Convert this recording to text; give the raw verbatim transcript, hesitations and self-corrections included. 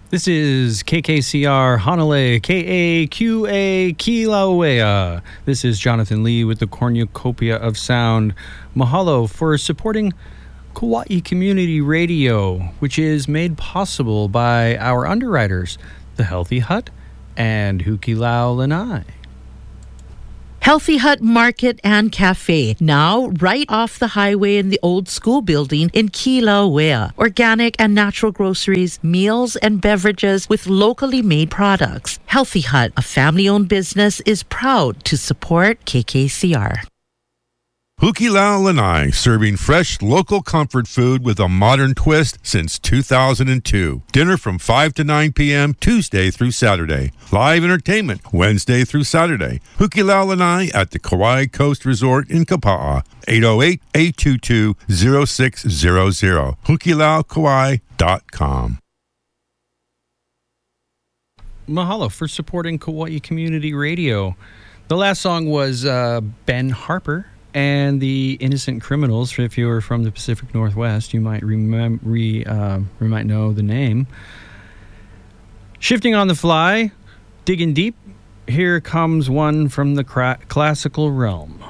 This is K K C R Hanalei, K A Q A Kilauea. This is Jonathan Lee with the Cornucopia of Sound. Mahalo for supporting Kauai Community Radio, which is made possible by our underwriters, The Healthy Hut and Hukilau Lanai. Healthy Hut Market and Cafe, now right off the highway in the old school building in Kilauea. Organic and natural groceries, meals and beverages with locally made products. Healthy Hut, a family-owned business, is proud to support K K C R. Hukilau Lanai, serving fresh local comfort food with a modern twist since two thousand two. Dinner from five to nine p.m. Tuesday through Saturday. Live entertainment Wednesday through Saturday. Hukilau Lanai at the Kauai Coast Resort in Kapa'a. eight oh eight, eight two two, oh six hundred. hukilau kauai dot com. Mahalo for supporting Kauai Community Radio. The last song was uh, Ben Harper and the Innocent Criminals. If you are from the Pacific Northwest, you might remember, re, uh, you might know the name. Shifting on the fly, digging deep, here comes one from the cra- classical realm.